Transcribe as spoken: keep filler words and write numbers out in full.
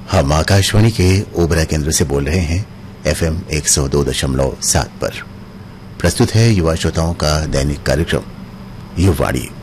हम आकाशवाणी के ओबरा केंद्र से बोल रहे हैं एफएम एक सौ दो दशमलव सात पर। प्रस्तुत है युवा श्रोताओं का दैनिक कार्यक्रम युवाणी।